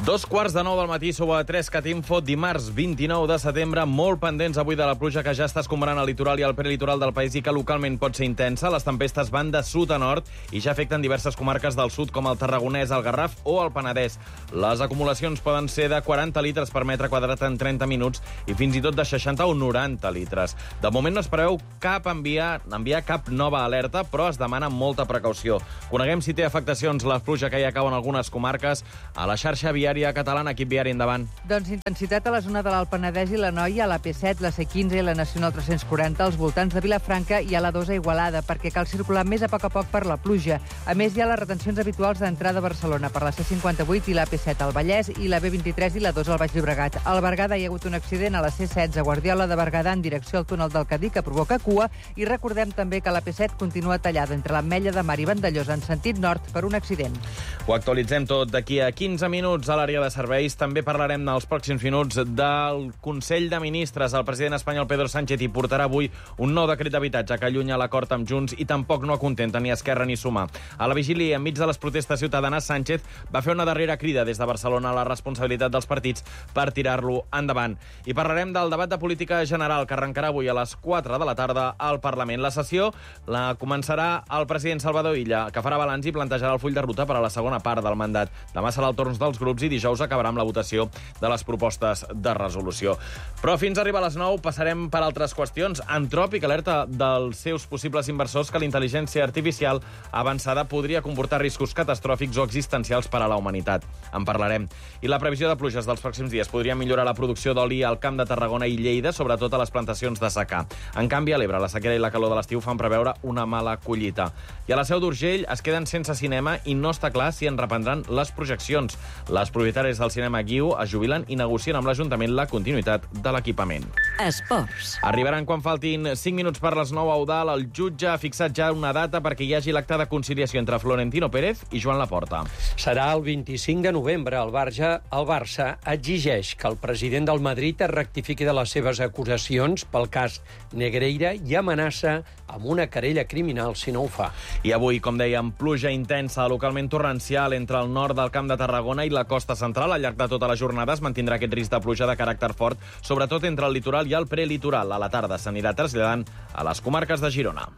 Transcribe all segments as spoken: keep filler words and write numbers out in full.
Dos quarts de nou del matí, sobre a tres Catinfo, dimarts vint-i-nou de setembre, molt pendents avui de la pluja que ja està escombrant el litoral i el prelitoral del país i que localment pot ser intensa. Les tempestes van de sud a nord i ja afecten diverses comarques del sud, com el Tarragonès, el Garraf o el Penedès. Les acumulacions poden ser de quaranta litres per metre quadrat en trenta minuts i fins i tot de seixanta o noranta litres. De moment no es preveu cap enviar, enviar cap nova alerta, però es demana molta precaució. Coneguem si té afectacions la pluja que ja cau en algunes comarques. A la xarxa viària catalana, equip viari, endavant. Doncs intensitat a la zona de l'Alt Penedès i l'Anoia, a la P set, la C quinze i la Nacional tres-cents quaranta, als voltants de Vilafranca i a la dos a Igualada, perquè cal circular més a poc a poc per la pluja. A més, hi ha les retencions habituals d'entrada a Barcelona per la C cinquanta-vuit i la P set al Vallès i la B vint-i-tres i la dos al Baix Llobregat. Al Berguedà hi ha hagut un accident a la C setze, Guardiola de Berguedà en direcció al túnel del Cadí, que provoca cua, i recordem també que la P set continua tallada entre l'Ametlla de Mar i Vandellòs en sentit nord per un accident. Ho actualitzem tot d'aquí a quinze minuts a l'àrea de serveis. També parlarem en els pròxims minuts del Consell de Ministres. El president espanyol Pedro Sánchez hi portarà avui un nou decret d'habitatge que allunya l'acord amb Junts i tampoc no acontenta ni Esquerra ni Sumar. A la vigília, enmig de les protestes ciutadanes, Sánchez va fer una darrera crida des de Barcelona a la responsabilitat dels partits per tirar-lo endavant. I parlarem del debat de política general que arrencarà avui a les quatre de la tarda al Parlament. La sessió la començarà el president Salvador Illa, que farà balanç i plantejarà el full de ruta per a la segona part del mandat. Demà serà el torn dels grups i dijous acabarà amb la votació de les propostes de resolució. Però fins a arribar a les nou passarem per altres qüestions. Antròpic alerta dels seus possibles inversors que la intel·ligència artificial avançada podria comportar riscos catastròfics o existencials per a la humanitat. En parlarem. I la previsió de pluges dels pròxims dies podria millorar la producció d'oli al Camp de Tarragona i Lleida, sobretot a les plantacions de secà. En canvi, a l'Ebre, la sequera i la calor de l'estiu fan preveure una mala collita. I a la Seu d'Urgell es queden sense cinema i no està clar si en reprendran les projeccions. Les propietàries del cinema Guiu es jubilen i negocien amb l'Ajuntament la continuïtat de l'equipament. Esports. Arribaran quan faltin cinc minuts per les nou a Eudald. El jutge ha fixat ja una data perquè hi hagi l'acte de conciliació entre Florentino Pérez i Joan Laporta. Serà el vint-i-cinc de novembre. El Barça, el Barça exigeix que el president del Madrid es rectifiqui de les seves acusacions pel cas Negreira i amenaça amb una querella criminal si no ho fa. I avui, com dèiem, pluja intensa, localment torrencial entre el nord del Camp de Tarragona i la costa central. Al llarg de tota la jornada es mantindrà aquest risc de pluja de caràcter fort, sobretot entre el litoral i el prelitoral. A la tarda s'anirà traslladant a les comarques de Girona.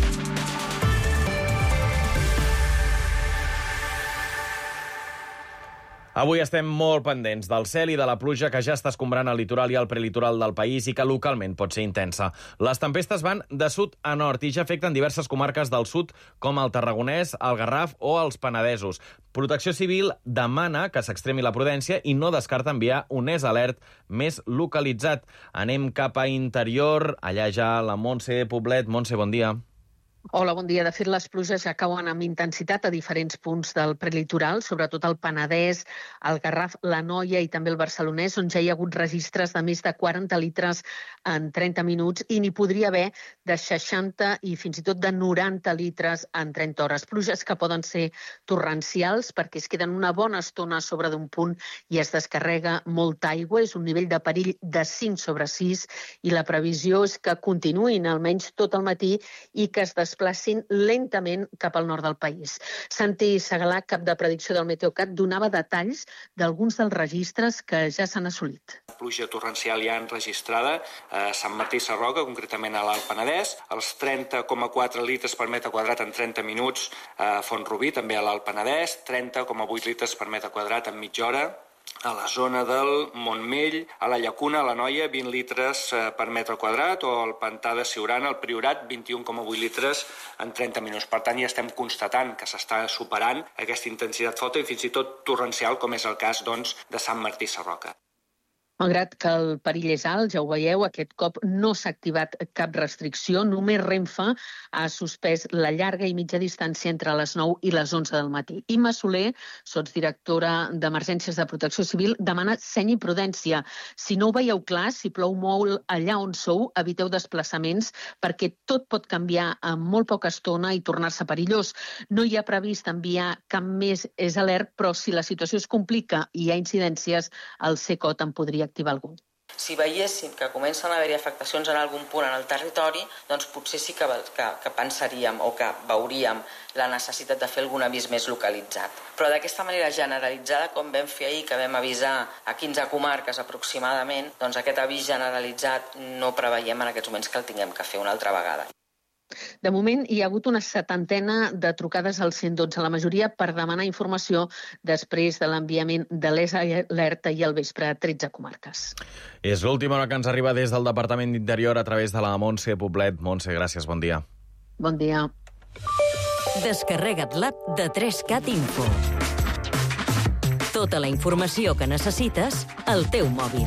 Avui estem molt pendents del cel i de la pluja que ja està escombrant el litoral i el prelitoral del país i que localment pot ser intensa. Les tempestes van de sud a nord i ja afecten diverses comarques del sud, com el Tarragonès, el Garraf o els Penedesos. Protecció Civil demana que s'extremi la prudència i no descarta enviar un E S Alert més localitzat. Anem cap a interior, allà ja la Montse Poblet. Montse, bon dia. Hola, bon dia. De fet, les pluges ja cauen amb intensitat a diferents punts del prelitoral, sobretot el Penedès, el Garraf, l'Anoia i també el Barcelonès, on ja hi ha hagut registres de més de quaranta litres en trenta minuts i n'hi podria haver de seixanta i fins i tot de noranta litres en trenta hores. Pluges que poden ser torrencials perquè es queden una bona estona a sobre d'un punt i es descarrega molta aigua. És un nivell de perill de cinc sobre sis i la previsió és que continuïn almenys tot el matí i que es desplacin lentament cap al nord del país. Santi Segalà, cap de predicció del Meteocat, donava detalls d'alguns dels registres que ja s'han assolit. Pluja torrencial ja enregistrada a Sant Martí Sarroca, concretament a l'Alt Penedès, els trenta coma quatre litres per metre quadrat en trenta minuts a Font-rubí, també a l'Alt Penedès, trenta coma vuit litres per metre quadrat en mitja hora, a la zona del Montmell, a la Llacuna, a l'Anoia, vint litres per metre quadrat, o al Pantà de Siurana, al Priorat, vint-i-un coma vuit litres en trenta minuts. Per tant, ja estem constatant que s'està superant aquesta intensitat forta i fins i tot torrencial, com és el cas, doncs, de Sant Martí Sarroca. Malgrat que el perill és alt, ja ho veieu, aquest cop no s'ha activat cap restricció, només Renfe ha suspès la llarga i mitja distància entre les nou i les onze del matí. Imma Soler, sotsdirectora d'Emergències de Protecció Civil, demana seny i prudència. Si no ho veieu clar, si plou molt allà on sou, eviteu desplaçaments perquè tot pot canviar en molt poca estona i tornar-se perillós. No hi ha previst enviar cap més E S Alert, però si la situació es complica i hi ha incidències, el C E C O T en podria activar algú. Si veiéssim que comencen a haver-hi afectacions en algun punt en el territori, doncs potser sí que, que, que pensaríem o que veuríem la necessitat de fer algun avís més localitzat. Però d'aquesta manera generalitzada, com vam fer ahir, que vam avisar a quinze comarques aproximadament, doncs aquest avís generalitzat no preveiem en aquests moments que el tinguem que fer una altra vegada. De moment, hi ha hagut una setantena de trucades al cent dotze, la majoria per demanar informació després de l'enviament de l'alerta i al vespre a tretze comarques. És l'última hora que ens arriba des del Departament d'Interior a través de la Montse Poblet. Montse, gràcies, bon dia. Bon dia. Descarrega't l'app de tres cat Info. Tota la informació que necessites al teu mòbil.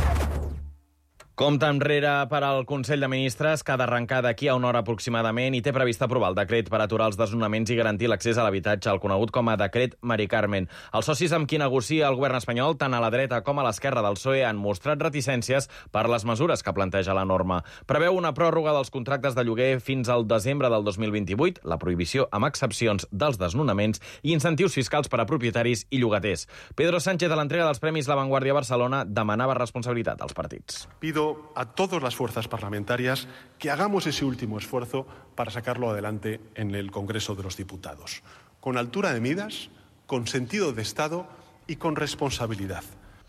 Compte enrere per al Consell de Ministres, que ha d'arrencar d'aquí a una hora aproximadament i té previst aprovar el decret per aturar els desnonaments i garantir l'accés a l'habitatge, el conegut com a decret Mari Carmen. Els socis amb qui negocia el govern espanyol, tant a la dreta com a l'esquerra del P S O E, han mostrat reticències per les mesures que planteja la norma. Preveu una pròrroga dels contractes de lloguer fins al desembre del dos mil vint-i-vuit, la prohibició amb excepcions dels desnonaments i incentius fiscals per a propietaris i llogaters. Pedro Sánchez, a l'entrega dels Premis La Vanguardia Barcelona, demanava responsabilitat als partits. Pido a todas las fuerzas parlamentarias que hagamos ese último esfuerzo para sacarlo adelante en el Congreso de los Diputados, con altura de miras, con sentido de Estado y con responsabilidad.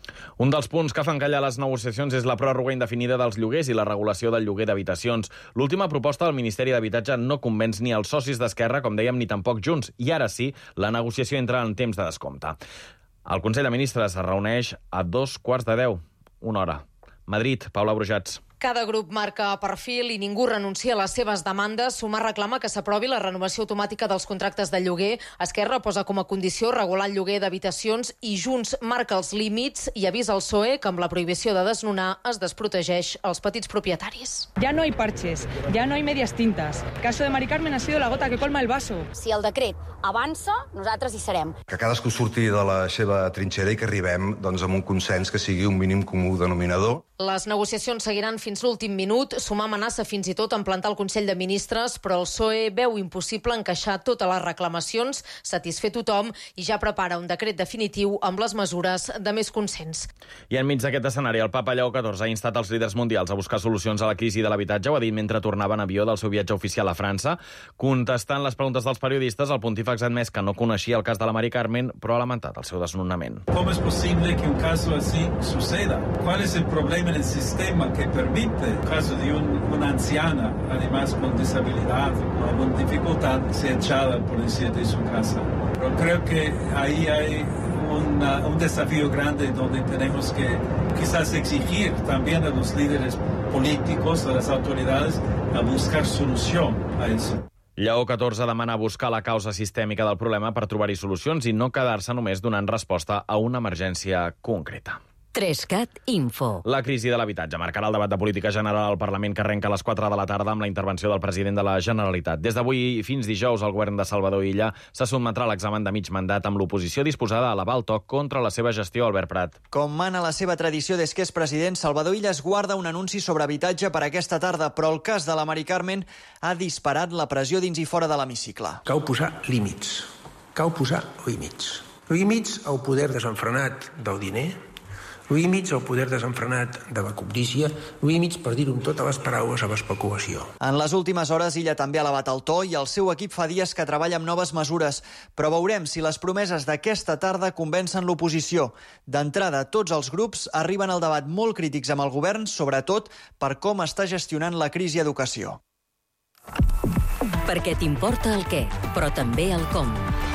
Un dels punts que fan callar les negociacions és la pròrroga indefinida dels lloguers i la regulació del lloguer d'habitacions. L'última proposta del Ministeri d'Habitatge no convenç ni els socis d'Esquerra, com dèiem, ni tampoc Junts. I ara sí, la negociació entra en temps de descompte. El Consell de Ministres es reuneix a dos quarts de deu, una hora. Madrid, Paula Brujats. Cada grup marca perfil i ningú renuncia a les seves demandes. Sumar reclama que s'aprovi la renovació automàtica dels contractes de lloguer. Esquerra posa com a condició regular el lloguer d'habitacions i Junts marca els límits i avisa al P S O E que amb la prohibició de desnonar es desprotegeix els petits propietaris. Ya no hay parches, ya no hay medias tintas. El caso de Mari Carmen ha sido la gota que colma el vaso. Si el decret avança, nosaltres hi serem. Que cadascú surti de la seva trinxera i que arribem doncs, amb un consens que sigui un mínim comú denominador. Les negociacions seguiran fins l'últim minut. Sumar amenaça fins i tot en plantar el Consell de Ministres, però el P S O E veu impossible encaixar totes les reclamacions, satisfer tothom i ja prepara un decret definitiu amb les mesures de més consens. I enmig d'aquest escenari, el papa Lleó catorze ha instat els líders mundials a buscar solucions a la crisi de l'habitatge. Ho ha dit mentre tornava en avió del seu viatge oficial a França. Contestant les preguntes dels periodistes, el pontífex ha admès que no coneixia el cas de la Mari Carmen, però ha lamentat el seu desnonament. ¿Cómo es posible que un caso así suceda? ¿Cuál es el problema en el sistema que permite, en caso de un, una anciana, además con disabilidad o con dificultad, ser echada por policía de su casa? Pero creo que ahí hay una, un desafío grande donde tenemos que quizás exigir también a los líderes políticos, a las autoridades, a buscar solución a eso. Lleó catorze demana buscar la causa sistèmica del problema per trobar-hi solucions i no quedar-se només donant resposta a una emergència concreta. tres cat Info. La crisi de l'habitatge marcarà el debat de política general al Parlament que arrenca a les quatre de la tarda amb la intervenció del president de la Generalitat. Des d'avui fins dijous, el govern de Salvador Illa se sotmetrà a l'examen de mig mandat amb l'oposició disposada a elevar el toc contra la seva gestió, Albert Prat. Com mana la seva tradició des que és president, Salvador Illa es guarda un anunci sobre habitatge per aquesta tarda, però el cas de la Mari Carmen ha disparat la pressió dins i fora de l'hemicicle. Cal posar límits. Cal posar límits. Límits al poder desenfrenat del diner, límits al poder desenfrenat de la cobdícia, límits, per dir-ho amb totes les paraules, a l'especulació. En les últimes hores, Illa també ha elevat el to i el seu equip fa dies que treballa amb noves mesures. Però veurem si les promeses d'aquesta tarda convencen l'oposició. D'entrada, tots els grups arriben al debat molt crítics amb el govern, sobretot per com està gestionant la crisi a educació. Perquè t'importa el què, però també el com.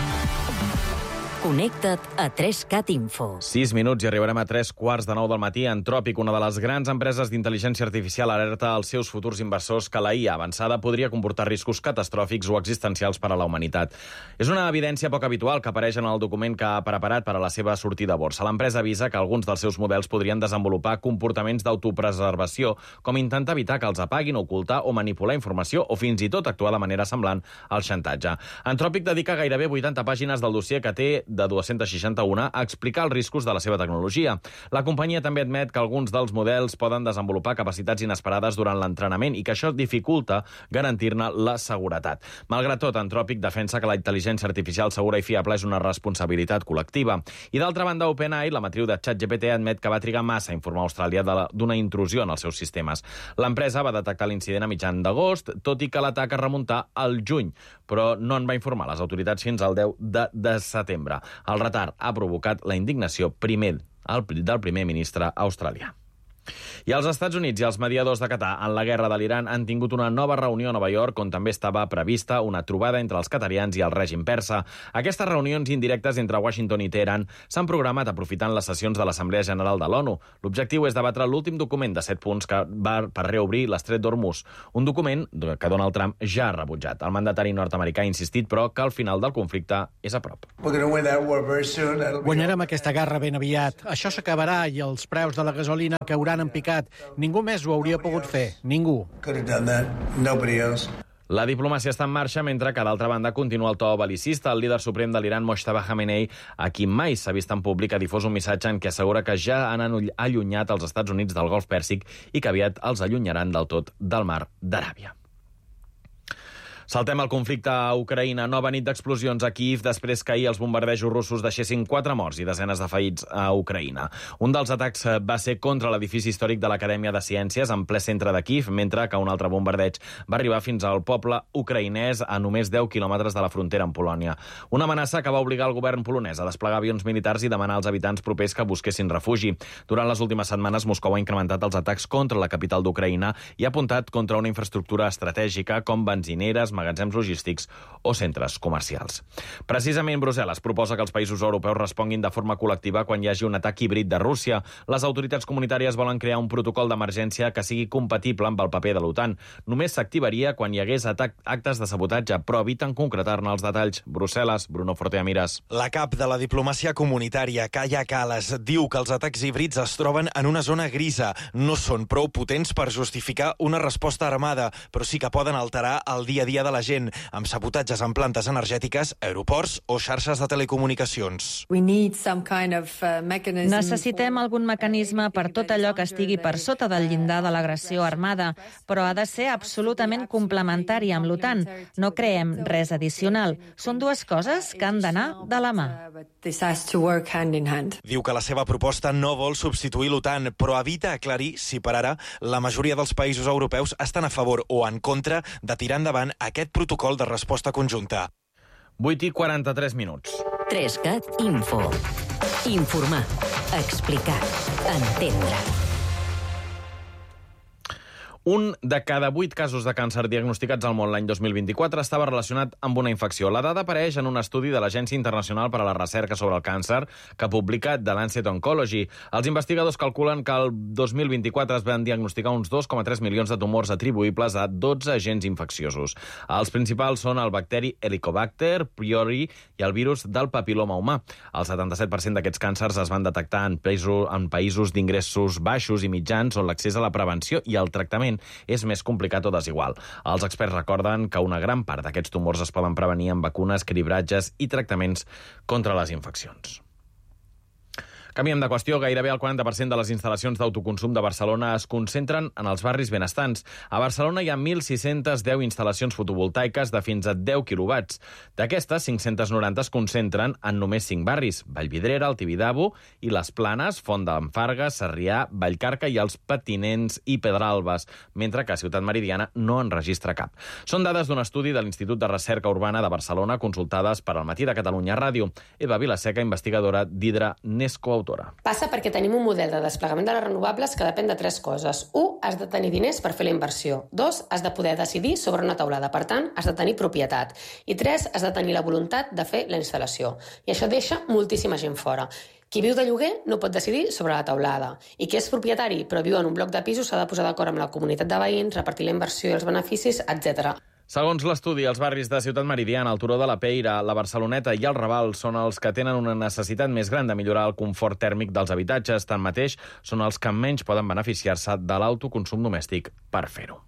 Connecta't a tres cat Info. Sis minuts i arribarem a tres quarts de nou del matí. Antròpic, una de les grans empreses d'intel·ligència artificial, alerta als seus futurs inversors que la I A avançada podria comportar riscos catastròfics o existencials per a la humanitat. És una evidència poc habitual que apareix en el document que ha preparat per a la seva sortida a borsa. L'empresa avisa que alguns dels seus models podrien desenvolupar comportaments d'autopreservació, com intentar evitar que els apaguin, ocultar o manipular informació o fins i tot actuar de manera semblant al xantatge. Antròpic dedica gairebé vuitanta pàgines del dossier que té de dues-centes seixanta-una a explicar els riscos de la seva tecnologia. La companyia també admet que alguns dels models poden desenvolupar capacitats inesperades durant l'entrenament i que això dificulta garantir-ne la seguretat. Malgrat tot, Anthropic defensa que la intel·ligència artificial segura i fiable és una responsabilitat col·lectiva. I d'altra banda, OpenAI, la matriu de ChatGPT, admet que va trigar massa a informar Austràlia d'una intrusió en els seus sistemes. L'empresa va detectar l'incident a mitjan d'agost, tot i que l'atac es remuntar al juny, però no en va informar les autoritats fins al deu de setembre. El retard ha provocat la indignació primer del primer ministre australià. I els Estats Units i els mediadors de Qatar en la guerra de l'Iran han tingut una nova reunió a Nova York on també estava prevista una trobada entre els qatarians i el règim persa. Aquestes reunions indirectes entre Washington i Teheran s'han programat aprofitant les sessions de l'Assemblea General de l'ONU. L'objectiu és debatre l'últim document de set punts que va per reobrir l'estret d'Hormuz, un document que Donald Trump ja ha rebutjat. El mandatari nord-americà ha insistit, però, que el final del conflicte és a prop. Guanyarem aquesta guerra ben aviat. Això s'acabarà i els preus de la gasolina cauran en picat. Ningú més ho hauria pogut fer. Ningú. La diplomàcia està en marxa, mentre que, d'altra banda, continua el to bel·licista. El líder suprem de l'Iran, Mojtaba Khamenei, a qui mai s'ha vist en públic, ha difós un missatge en què assegura que ja han allunyat els Estats Units del Golf Pèrsic i que aviat els allunyaran del tot del mar d'Aràbia. Saltem al conflicte a Ucraïna. Nova nit d'explosions a Kíiv després que ahir els bombardejos russos deixessin quatre morts i desenes de ferits a Ucraïna. Un dels atacs va ser contra l'edifici històric de l'Acadèmia de Ciències en ple centre de Kíiv, mentre que un altre bombardeig va arribar fins al poble ucraïnès a només deu quilòmetres de la frontera amb Polònia. Una amenaça que va obligar el govern polonès a desplegar avions militars i demanar als habitants propers que busquessin refugi. Durant les últimes setmanes, Moscou ha incrementat els atacs contra la capital d'Ucraïna i ha apuntat contra una infraestructura estratègica com benzineres, magatzems logístics o centres comercials. Precisament Brussel·les proposa que els països europeus responguin de forma col·lectiva quan hi hagi un atac híbrid de Rússia. Les autoritats comunitàries volen crear un protocol d'emergència que sigui compatible amb el paper de l'OTAN. Només s'activaria quan hi hagués atac, actes de sabotatge, però eviten concretar-ne els detalls. Brussel·les, Bruno Forteamires. La cap de la diplomàcia comunitària, Kaja Kallas, diu que els atacs híbrids es troben en una zona grisa. No són prou potents per justificar una resposta armada, però sí que poden alterar el dia a dia de la gent, amb sabotatges en plantes energètiques, aeroports o xarxes de telecomunicacions. Necessitem algun mecanisme per tot allò que estigui per sota del llindar de l'agressió armada, però ha de ser absolutament complementari amb l'OTAN. No creem res addicional. Són dues coses que han d'anar de la mà. Diu que la seva proposta no vol substituir l'OTAN, però evita aclarir si per ara la majoria dels països europeus estan a favor o en contra de tirar endavant aquest protocol de resposta conjunta. vuit i quaranta-tres minuts. tres cat Info. Informar, explicar, entendre. Un de cada vuit casos de càncer diagnosticats al món l'any dos mil vint-i-quatre estava relacionat amb una infecció. La dada apareix en un estudi de l'Agència Internacional per a la Recerca sobre el Càncer que ha publicat The Lancet Oncology. Els investigadors calculen que el dos mil vint-i-quatre es van diagnosticar uns dos coma tres milions de tumors atribuïbles a dotze agents infecciosos. Els principals són el bacteri Helicobacter pylori i el virus del papiloma humà. El setanta-set per cent d'aquests càncers es van detectar en països, en països d'ingressos baixos i mitjans on l'accés a la prevenció i el tractament és més complicat o desigual. Els experts recorden que una gran part d'aquests tumors es poden prevenir amb vacunes, cribratges i tractaments contra les infeccions. Canviem de qüestió. Gairebé el quaranta per cent de les instal·lacions d'autoconsum de Barcelona es concentren en els barris benestants. A Barcelona hi ha mil sis-cents deu instal·lacions fotovoltaiques de fins a deu quilowatts. D'aquestes, cinc-cents noranta es concentren en només cinc barris: Vallvidrera, el Tibidabo i les Planes, Font d'en Fargues, Sarrià, Vallcarca i els Patinents i Pedralbes, mentre que a Ciutat Meridiana no en registra cap. Són dades d'un estudi de l'Institut de Recerca Urbana de Barcelona consultades per al Matí de Catalunya Ràdio. Eva Vilaseca, investigadora d'Hidra Nesco. Passa perquè tenim un model de desplegament de les renovables que depèn de tres coses. Un, has de tenir diners per fer la inversió. Dos, has de poder decidir sobre una teulada. Per tant, has de tenir propietat. I tres, has de tenir la voluntat de fer la instal·lació. I això deixa moltíssima gent fora. Qui viu de lloguer no pot decidir sobre la teulada. I qui és propietari però viu en un bloc de pisos s'ha de posar d'acord amb la comunitat de veïns, repartir la inversió i els beneficis, etcètera. Segons l'estudi, els barris de Ciutat Meridiana, el Turó de la Peira, la Barceloneta i el Raval són els que tenen una necessitat més gran de millorar el confort tèrmic dels habitatges. Tanmateix, són els que menys poden beneficiar-se de l'autoconsum domèstic per fer-ho.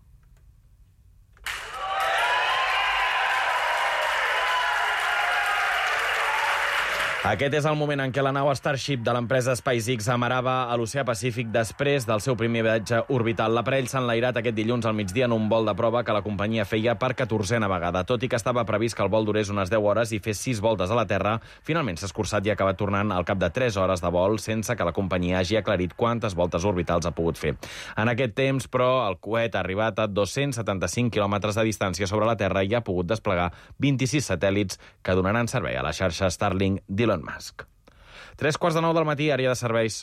Aquest és el moment en què la nau Starship de l'empresa SpaceX amarava a l'oceà Pacífic després del seu primer viatge orbital. L'aparell s'ha enlairat aquest dilluns al migdia en un vol de prova que la companyia feia per catorzena vegada. Tot i que estava previst que el vol durés unes deu hores i fes sis voltes a la Terra, finalment s'ha escurçat i ha acabat tornant al cap de tres hores de vol sense que la companyia hagi aclarit quantes voltes orbitals ha pogut fer. En aquest temps, però, el coet ha arribat a dos-cents setanta-cinc quilòmetres de distància sobre la Terra i ha pogut desplegar vint-i-sis satèl·lits que donaran servei a la xarxa Starlink d'Elon Musk. Tres quarts de nou del matí, àrea de serveis.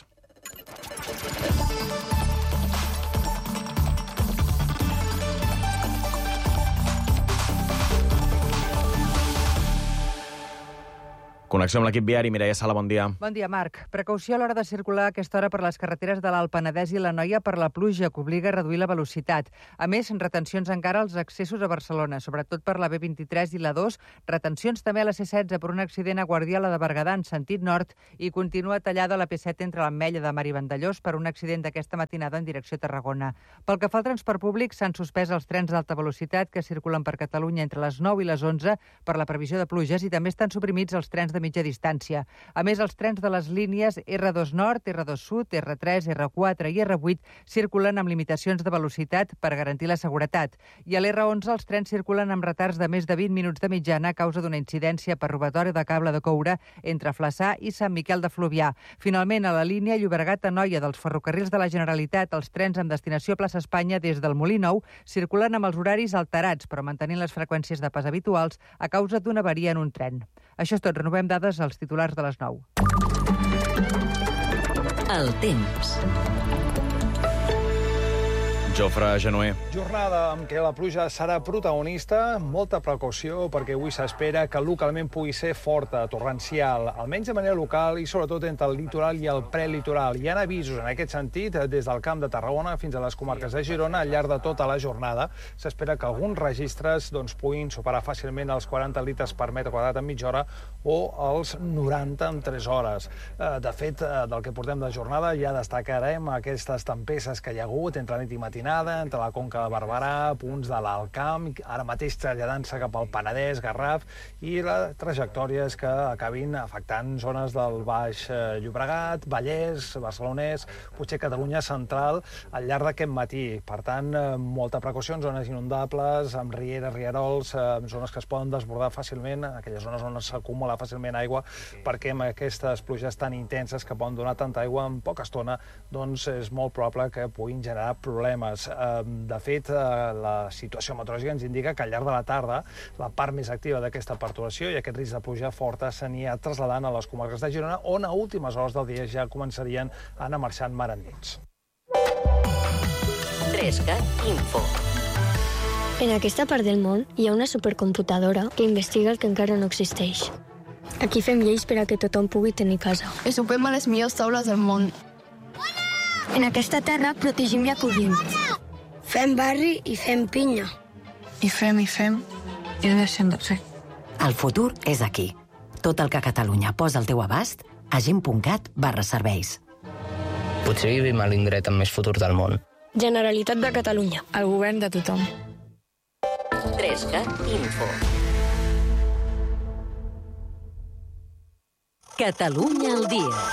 Connexió amb l'equip viari. Mireia Sala, bon dia. Bon dia, Marc. Precaució a l'hora de circular a aquesta hora per les carreteres de l'Alt Penedès i l'Anoia per la pluja, que obliga a reduir la velocitat. A més, retencions encara als accessos a Barcelona, sobretot per la B vint-i-tres i la dos, retencions també a la C setze per un accident a Guardiola de Berguedà en sentit nord i continua tallada la P set entre l'Ametlla de Mar i Vandellòs per un accident d'aquesta matinada en direcció a Tarragona. Pel que fa al transport públic, s'han suspès els trens d'alta velocitat que circulen per Catalunya entre les nou i les onze per la previsió de pluges i també estan suprimits els trens de mitja distància. A més, els trens de les línies R dos Nord, R dos Sud, R tres, R quatre i R vuit circulen amb limitacions de velocitat per garantir la seguretat. I a l'R onze els trens circulen amb retards de més de vint minuts de mitjana a causa d'una incidència per robatori de cable de coure entre Flaçà i Sant Miquel de Fluvià. Finalment, a la línia Llobregat-Anoia dels ferrocarrils de la Generalitat, els trens amb destinació a Plaça Espanya des del Molí Nou circulen amb els horaris alterats, però mantenint les freqüències de pas habituals a causa d'una avaria en un tren. Això és tot. Renovem dades als titulars de les nou. El temps. Jofre Genuer. Jornada en què la pluja serà protagonista, molta precaució perquè avui s'espera que localment pugui ser forta, torrencial, almenys de manera local i sobretot entre el litoral i el prelitoral. Hi ha avisos en aquest sentit des del Camp de Tarragona fins a les comarques de Girona al llarg de tota la jornada. S'espera que alguns registres doncs, puguin superar fàcilment els quaranta litres per metre quadrat en mitja hora o els noranta en tres hores. De fet, del que portem de jornada ja destacarem aquestes tempestes que hi ha hagut entre nit i matinada entre la Conca de Barberà, punts de l'Alt Camp, ara mateix traslladant-se cap al Penedès, Garraf, i la trajectòria és que acabin afectant zones del Baix Llobregat, Vallès, Barcelonès, potser Catalunya central al llarg d'aquest matí. Per tant, molta precaució en zones inundables, amb rieres, rierols, zones que es poden desbordar fàcilment, aquelles zones on s'acumula fàcilment aigua, perquè amb aquestes pluges tan intenses que poden donar tanta aigua en poca estona, doncs és molt probable que puguin generar problemes. De fet, la situació meteorològica ens indica que al llarg de la tarda la part més activa d'aquesta perturbació i aquest risc de pluja forta s'anirà trasladant a les comarques de Girona, on a últimes hores del dia ja començarien a anar marxant mar endins. Trescat Info. En aquesta part del món hi ha una supercomputadora que investiga el que encara no existeix. Aquí fem lleis per a que tothom pugui tenir casa. I sopem a les millors taules del món. En aquesta terra protegim i acollim. Fem barri i fem pinya. I fem i fem i no deixem de fer. El futur és aquí. Tot el que Catalunya posa al teu abast a gent.cat barra serveis. Potser vivim a l'indret amb més futur del món. Generalitat de Catalunya. El govern de tothom. Trescat Info. Catalunya al dia.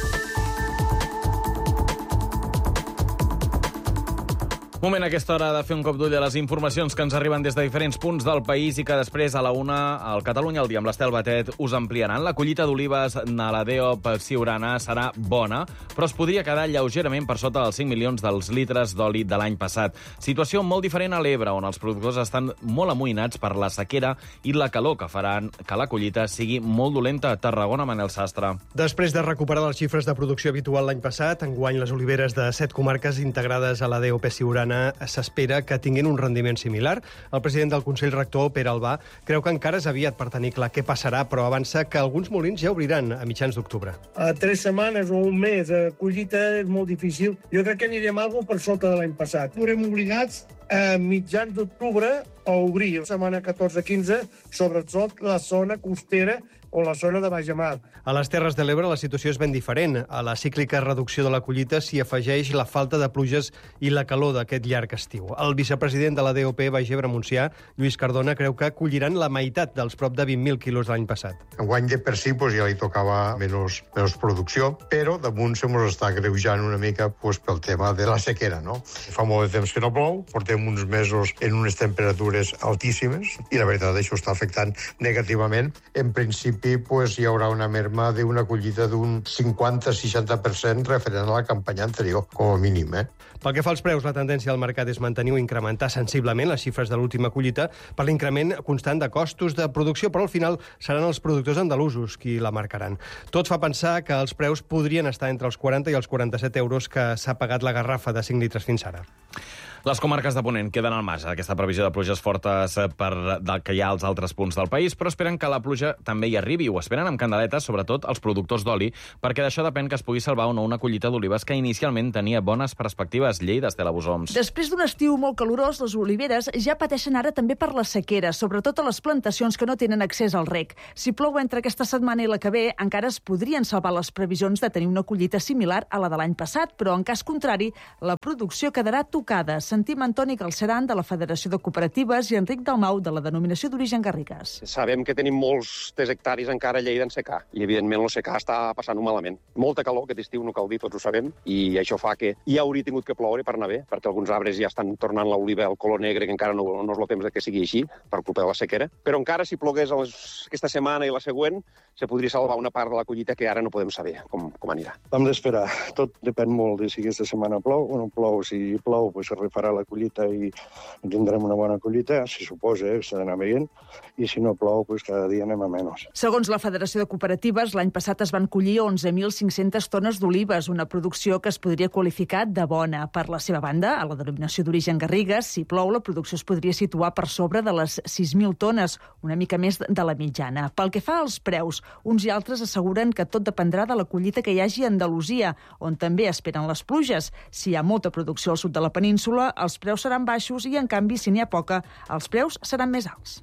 Moment a aquesta hora de fer un cop d'ull a les informacions que ens arriben des de diferents punts del país i que després a la una al Catalunya al dia amb l'Estel Batet us ampliaran. La collita d'olives a la D O P Siurana serà bona, però es podria quedar lleugerament per sota dels cinc milions dels litres d'oli de l'any passat. Situació molt diferent a l'Ebre, on els productors estan molt amoïnats per la sequera i la calor que faran que la collita sigui molt dolenta. A Tarragona, Manel Sastre. Després de recuperar les xifres de producció habitual l'any passat, enguany les oliveres de set comarques integrades a la D O P Siurana s'espera que tinguin un rendiment similar. El president del Consell Rector, Pere Albà, creu que encara és aviat per tenir clar què passarà, però avança que alguns molins ja obriran a mitjans d'octubre. A tres setmanes o un mes de collita és molt difícil. Jo crec que anirem algo per sota de l'any passat. Estarem obligats a mitjans d'octubre a obrir la setmana catorze quinze, sobretot la zona costera o la zona de Baix Mar. A les Terres de l'Ebre la situació és ben diferent. A la cíclica reducció de la collita s'hi afegeix la falta de pluges i la calor d'aquest llarg estiu. El vicepresident de la D O P Baix Ebre-Montsià, Lluís Cardona, creu que colliran la meitat dels prop de vint mil quilos de l'any passat. Enguany de per si pues, ja li tocava menys, menys producció, però damunt se mos està greujant una mica pues, pel tema de la sequera. No? Fa molt de temps que no plou, portem uns mesos en unes temperatures altíssimes i la veritat això està afectant negativament. En principi pues, hi haurà una merma d'una collita d'un cinquanta a seixanta per cent referent a la campanya anterior, com a mínim. Eh? Pel que fa als preus, la tendència al mercat és mantenir o incrementar sensiblement les xifres de l'última collita per l'increment constant de costos de producció, però al final seran els productors andalusos qui la marcaran. Tot fa pensar que els preus podrien estar entre els quaranta i els quaranta-set euros que s'ha pagat la garrafa de cinc litres fins ara. Les comarques de Ponent queden al marge d'aquesta previsió de pluges fortes per del que hi ha als altres punts del país, però esperen que la pluja també hi arribi. Ho esperen amb candeletes, sobretot els productors d'oli, perquè d'això depèn que es pugui salvar o no una collita d'olives que inicialment tenia bones perspectives. Lleida, Estela Bosoms. Després d'un estiu molt calorós, les oliveres ja pateixen ara també per la sequera, sobretot a les plantacions que no tenen accés al reg. Si plou entre aquesta setmana i la que ve, encara es podrien salvar les previsions de tenir una collita similar a la de l'any passat, però en cas contrari, la producció quedarà tocada. Sentim Antoni Galceran, de la Federació de Cooperatives, i Enric Dalmau, de la denominació d'origen Garrigues. Sabem que tenim molts hectares encara a Lleida en secà, i evidentment el secà està passant-ho malament. Molta calor, aquest estiu no cal dir, tots ho sabem, i això fa que hi hauria tingut que ploure per anar bé, perquè alguns arbres ja estan tornant l'oliva al color negre, que encara no, no és el temps de que sigui així, per culpa de la sequera. Però encara, si plogués les, aquesta setmana i la següent, se podria salvar una part de la collita que ara no podem saber com, com anirà. Hem d'esperar. Tot depèn molt de si aquesta setmana plou o no plou. Si plou, pues, se refarà la collita i tindrem una bona collita, si suposa, eh, s'ha d'anar veient, i si no plou, pues, cada dia anem a menys. Segons la Federació de Cooperatives, l'any passat es van collir onze mil cinc-centes tones d'olives, una producció que es podria qualificar de bona. Per la seva banda, a la denominació d'origen Garrigues, si plou, la producció es podria situar per sobre de les sis mil tones, una mica més de la mitjana. Pel que fa als preus, uns i altres asseguren que tot dependrà de la collita que hi hagi a Andalusia, on també esperen les pluges. Si hi ha molta producció al sud de la península, els preus seran baixos i, en canvi, si n'hi ha poca, els preus seran més alts.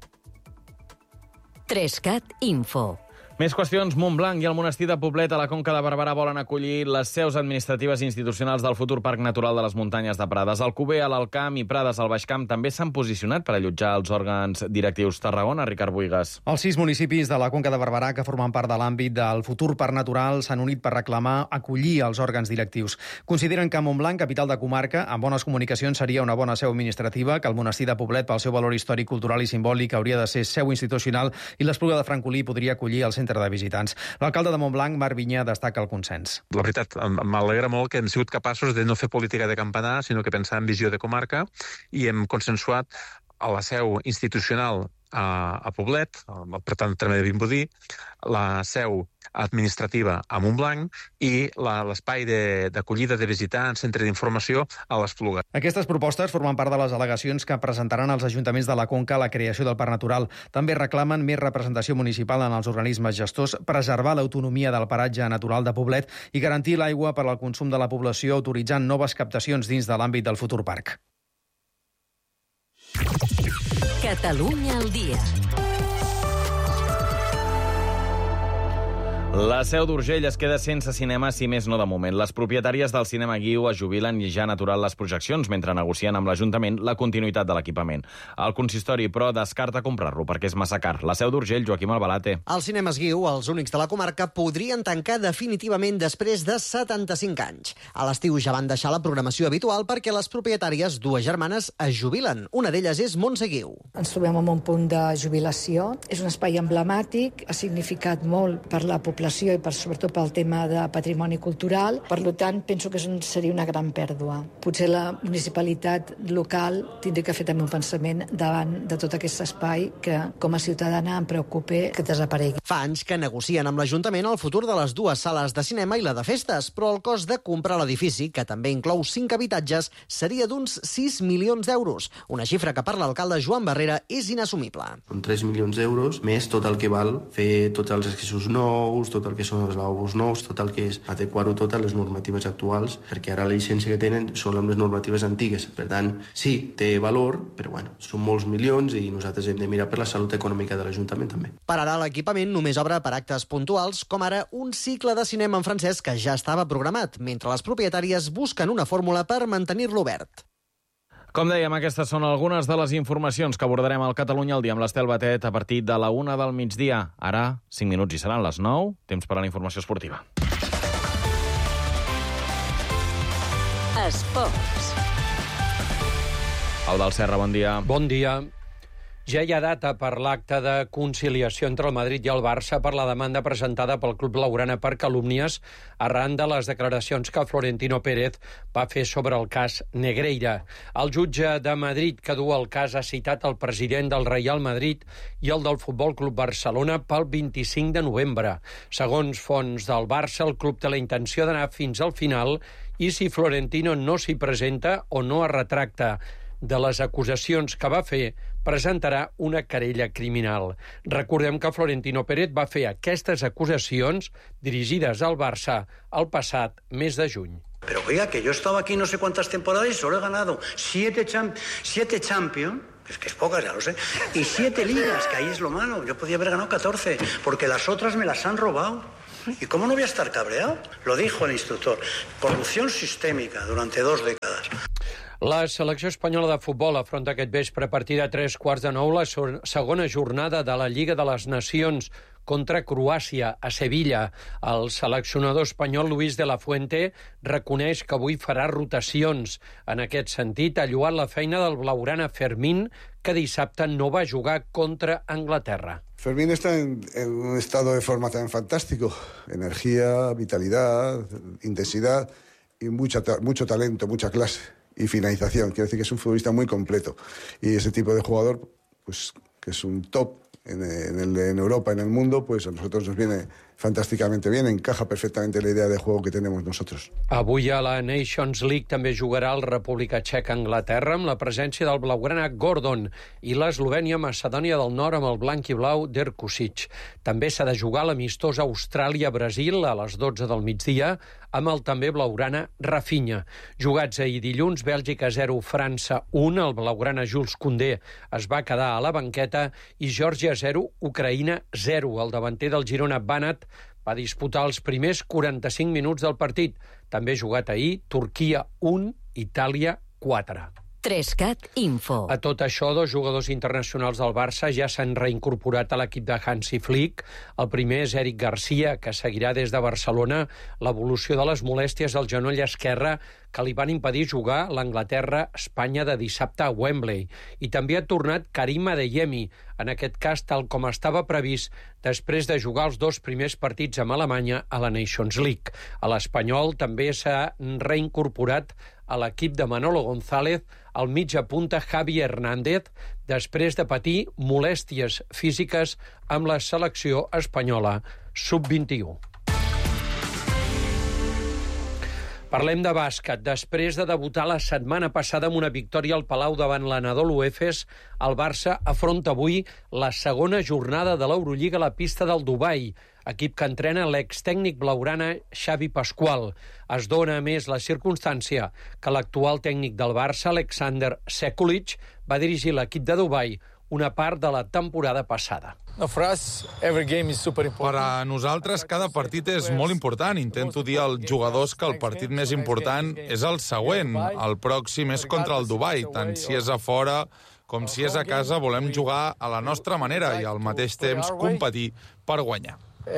Trescat Info. Més qüestions. Montblanc i el monestir de Poblet a la Conca de Barberà volen acollir les seus administratives i institucionals del futur Parc Natural de les Muntanyes de Prades. Alcover, l'Alt Camp i Prades al Baix Camp també s'han posicionat per allotjar els òrgans directius. Tarragona, Ricard Buigas. Els sis municipis de la Conca de Barberà que formen part de l'àmbit del futur Parc Natural s'han unit per reclamar acollir els òrgans directius. Consideren que Montblanc, capital de comarca, amb bones comunicacions seria una bona seu administrativa, que el monestir de Poblet, pel seu valor històric, cultural i simbòlic, hauria de ser seu institucional i l'Espluga de Francolí podria acollir el centre de visitants. L'alcalde de Montblanc, Marc Vinyà, destaca el consens. La veritat, m'alegra molt que hem sigut capaços de no fer política de campanar, sinó que pensar en visió de comarca, i hem consensuat a la seu institucional a, a Poblet, per tant, també de Vimbodí, la seu administrativa a Montblanc i l'espai d'acollida de visitants, centre d'informació a l'Espluga. Aquestes propostes formen part de les al·legacions que presentaran els ajuntaments de la Conca a la creació del Parc Natural. També reclamen més representació municipal en els organismes gestors, preservar l'autonomia del paratge natural de Poblet i garantir l'aigua per al consum de la població, autoritzant noves captacions dins de l'àmbit del futur parc. Catalunya al dia. La Seu d'Urgell es queda sense cinema, si més no de moment. Les propietàries del cinema Guiu es jubilen i ja han aturat les projeccions mentre negocien amb l'Ajuntament la continuïtat de l'equipament. El consistori, però, descarta comprar-lo perquè és massa car. La Seu d'Urgell, Joaquim Albalate. Els cinemes Guiu, els únics de la comarca, podrien tancar definitivament després de setanta-cinc anys. A l'estiu ja van deixar la programació habitual perquè les propietàries, dues germanes, es jubilen. Una d'elles és Montse Guiu. Ens trobem en un punt de jubilació. És un espai emblemàtic, ha significat molt per la població i per, sobretot pel tema de patrimoni cultural. Per tant, penso que seria una gran pèrdua. Potser la municipalitat local tindria que fer també un pensament davant de tot aquest espai que, com a ciutadana, em preocupa que desaparegui. Fa anys que negocien amb l'Ajuntament el futur de les dues sales de cinema i la de festes, però el cost de comprar l'edifici, que també inclou cinc habitatges, seria d'uns sis milions d'euros. Una xifra que per l'alcalde Joan Barrera és inassumible. Són tres milions d'euros, més tot el que val fer tots els accessos nous, tot el que són els lavabos nous, tot el que és adequar-ho tot a les normatives actuals, perquè ara la llicència que tenen són amb les normatives antigues. Per tant, sí, té valor, però bueno, són molts milions i nosaltres hem de mirar per la salut econòmica de l'Ajuntament també. Per ara, l'equipament només obre per actes puntuals, com ara un cicle de cinema en francès que ja estava programat, mentre les propietàries busquen una fórmula per mantenir-lo obert. Com dèiem, aquestes són algunes de les informacions que abordarem al Catalunya al dia amb l'Estel Batet a partir de la una del migdia. Ara, cinc minuts i seran les nou. Temps per a la informació esportiva. Esports. Pau del Serra, bon dia. Bon dia. Ja hi ha data per l'acte de conciliació entre el Madrid i el Barça per la demanda presentada pel club blaugrana per calúmnies arran de les declaracions que Florentino Pérez va fer sobre el cas Negreira. El jutge de Madrid que du el cas ha citat el president del Real Madrid i el del Futbol Club Barcelona pel vint-i-cinc de novembre. Segons fonts del Barça, el club té la intenció d'anar fins al final i si Florentino no s'hi presenta o no es retracta de les acusacions que va fer, presentarà una querella criminal. Recordem que Florentino Pérez va fer aquestes acusacions dirigides al Barça el passat mes de juny. Pero oiga, que yo he estado aquí no sé cuántas temporadas y solo he ganado siete, champ siete Champions, es que es pocas, ya lo sé, y siete ligas, que ahí es lo malo. Yo podía haber ganado catorce, porque las otras me las han robado. ¿Y cómo no voy a estar cabreado? Lo dijo el instructor. Corrupción sistémica durante dos décadas. La selecció espanyola de futbol afronta aquest vespre a partir de tres quarts de nou la segona jornada de la Lliga de les Nacions contra Croàcia a Sevilla. El seleccionador espanyol Luis de la Fuente reconeix que avui farà rotacions. En aquest sentit, ha lloat la feina del blaugrana Fermín, que dissabte no va jugar contra Anglaterra. Fermín está en, en un estado de forma tan fantástico. Energía, vitalidad, intensidad y mucha, mucho talento, mucha clase y finalización. Quiere decir que es un futbolista muy completo. Y ese tipo de jugador, pues que es un top en, en, el, en Europa, en el mundo, pues a nosotros nos viene fantàsticament bien, encaja perfectament la idea de juego que tenemos nosotros. Avui a la Nations League també jugarà el República Txeca Anglaterra amb la presència del blaugrana Gordon i l'Eslovènia Macedònia del Nord amb el blanc i blau Derkusic. També s'ha de jugar l'amistós Austràlia-Brasil a les dotze del migdia amb el també blaugrana Rafinha. Jugats ahir dilluns, Bèlgica zero, França un, el blaugrana Jules Koundé es va quedar a la banqueta i Geòrgia zero, Ucraïna zero. El davanter del Girona Banat va disputar els primers quaranta-cinc minuts del partit. També jugat ahir, Turquia un, Itàlia quatre. Trescat Info. A tot això, dos jugadors internacionals del Barça ja s'han reincorporat a l'equip de Hansi Flick. El primer és Eric Garcia, que seguirà des de Barcelona l'evolució de les molèsties al genoll esquerre que li van impedir jugar l'Anglaterra-Espanya de dissabte a Wembley. I també ha tornat Karim Adeyemi, en aquest cas tal com estava previst, després de jugar els dos primers partits amb Alemanya a la Nations League. A l'Espanyol també s'ha reincorporat a l'equip de Manolo González el mitja punta Javi Hernández després de patir molèsties físiques amb la selecció espanyola sub vint i u. Parlem de bàsquet. Després de debutar la setmana passada amb una victòria al Palau davant l'Anadolu Efes, el Barça afronta avui la segona jornada de l'Eurolliga a la pista del Dubai, equip que entrena l'extècnic blaugrana Xavi Pascual. Es dona, a més, la circumstància que l'actual tècnic del Barça, Alexander Sekulic, va dirigir l'equip de Dubai una part de la temporada passada. Per a nosaltres, cada partit és molt important. Intento dir als jugadors que el partit més important és el següent. El pròxim és contra el Dubai. Tant si és a fora com si és a casa, volem jugar a la nostra manera i al mateix temps competir per guanyar.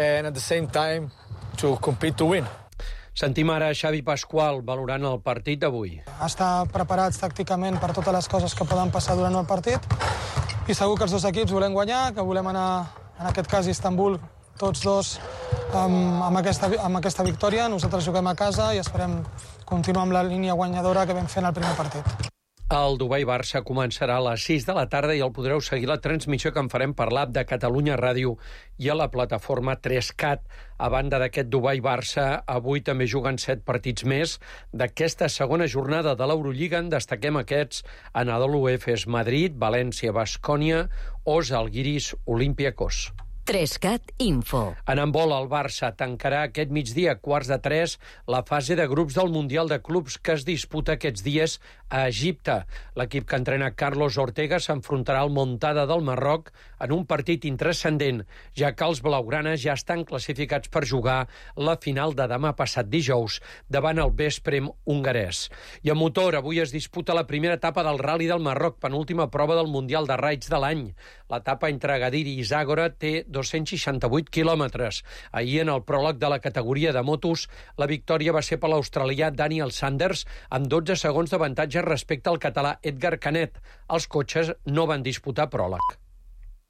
Sentim ara Xavi Pascual valorant el partit d'avui. Estar preparats tàcticament per totes les coses que poden passar durant el partit i segur que els dos equips volem guanyar, que volem anar, en aquest cas, a Istanbul, tots dos amb, amb, aquesta, amb aquesta victòria. Nosaltres juguem a casa i esperem continuar amb la línia guanyadora que vam fer en el primer partit. El Dubai-Barça començarà a les sis de la tarda i el podreu seguir la transmissió que en farem per l'app de Catalunya Ràdio i a la plataforma tres cat. A banda d'aquest Dubai-Barça, avui també juguen set partits més. D'aquesta segona jornada de l'Eurolliga en destaquem aquests: Anadolu Efes Madrid, València Baskonia o Žalgiris Olympiacos. Trescat Info. En handbol, el Barça tancarà aquest migdia, quarts de tres, la fase de grups del Mundial de Clubs que es disputa aquests dies a Egipte. L'equip que entrena Carlos Ortega s'enfrontarà al Montada del Marroc en un partit intranscendent, ja que els blaugranes ja estan classificats per jugar la final de demà passat dijous davant el Vesprem hongarès. I a motor, avui es disputa la primera etapa del Rally del Marroc, penúltima prova del Mundial de Raids de l'any. L'etapa entre Agadir i Zàgora té dos-cents seixanta-vuit quilòmetres. Ahir, en el pròleg de la categoria de motos, la victòria va ser per l'australià Daniel Sanders, amb dotze segons d'avantatge respecte al català Edgar Canet. Els cotxes no van disputar pròleg.